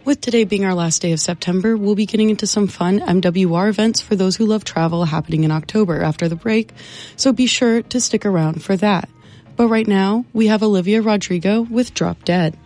With today being our last day of September, we'll be getting into some fun MWR events for those who love travel happening in October after the break, so be sure to stick around for that. But right now, we have Olivia Rodrigo with Drop Dead.